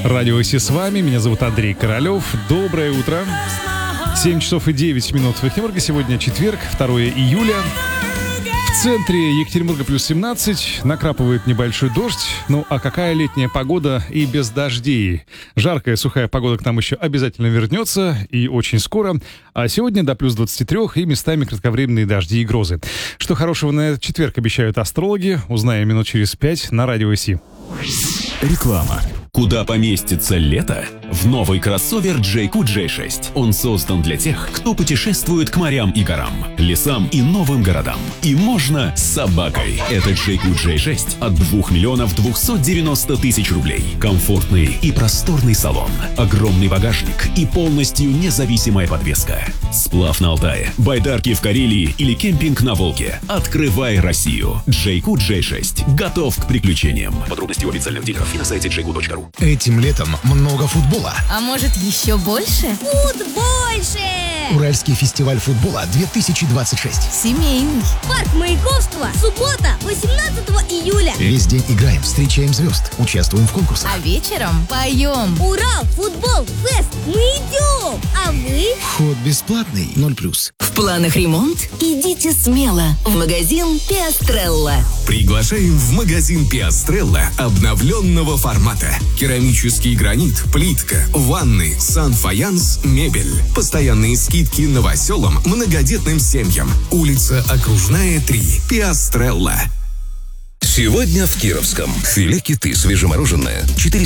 Радио Си с вами, меня зовут Андрей Королёв. Доброе утро. 7 часов и 9 минут в Екатеринбурге. Сегодня четверг, 2 июля. В центре Екатеринбурга плюс 17, накрапывает небольшой дождь. Ну а какая летняя погода и без дождей? Жаркая, сухая погода к нам еще обязательно вернется и очень скоро. А сегодня до плюс 23 и местами кратковременные дожди и грозы. Что хорошего на этот четверг обещают астрологи, узнаем минут через 5 на Радио Си. Реклама. Куда поместится лето? В новый кроссовер JQ J6. Он создан для тех, кто путешествует к морям и горам, лесам и новым городам. И можно с собакой. Это JQ J6 от 2 миллионов 290 тысяч рублей. Комфортный и просторный салон, огромный багажник и полностью независимая подвеска. Сплав на Алтае, байдарки в Карелии или кемпинг на Волге. Открывай Россию. JQ J6 готов к приключениям. Подробности у официальных дилеров и на сайте jq.ru. Этим летом много футбола. А может, еще больше? Больше! Уральский фестиваль футбола 2026. Семейный. Парк Маяковского. Суббота, 18 июля. Весь день играем, встречаем звезд, участвуем в конкурсах. А вечером поем. Урал, футбол, фест. Мы идем. А вы? Вход бесплатный, 0+. В планах ремонт? Идите смело в магазин Пиастрелла. Приглашаем в магазин Пиастрелла обновленного формата. Керамический гранит, плитка, ванны, сан-фаянс, мебель. Постоянные скидки новоселам, многодетным семьям. Улица Окружная, 3. Пиастрелла. Сегодня в Кировском. Филе киты свежемороженое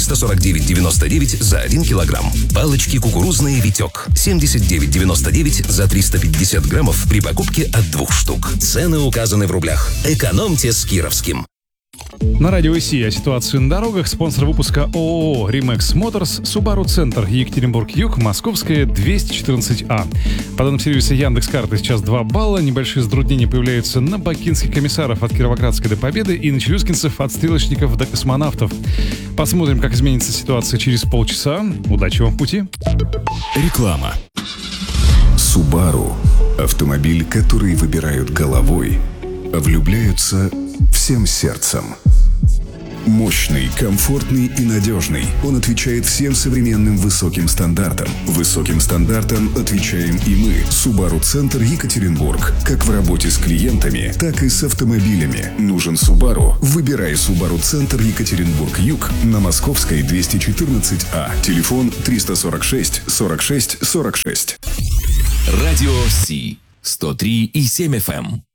449,99 за 1 килограмм. Палочки кукурузные «Витек» 79,99 за 350 граммов при покупке от 2 штук. Цены указаны в рублях. Экономьте с Кировским. На Радио Си о ситуации на дорогах. Спонсор выпуска ООО «Римекс Моторс», Subaru Центр, Екатеринбург-Юг, Московская, 214А. По данным сервиса Яндекс.Карты сейчас 2 балла. Небольшие затруднения появляются на бакинских комиссаров от Кировоградской до Победы и на челюскинцев от стрелочников до космонавтов. Посмотрим, как изменится ситуация через полчаса. Удачи вам в пути. Реклама. Subaru – автомобиль, который выбирают головой, а влюбляются всем сердцем. Мощный, комфортный и надежный. Он отвечает всем современным высоким стандартам. Высоким стандартам отвечаем и мы. Subaru Центр Екатеринбург. Как в работе с клиентами, так и с автомобилями. Нужен Subaru? Выбирай Subaru Центр Екатеринбург-Юг на Московской, 214А. Телефон 346 46 46. Радио Си 103,7 FM.